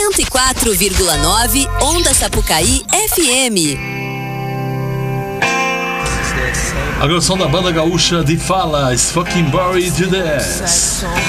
104,9 Onda Sapucaí FM. A canção da banda gaúcha de Falas, Fucking Buried to Death.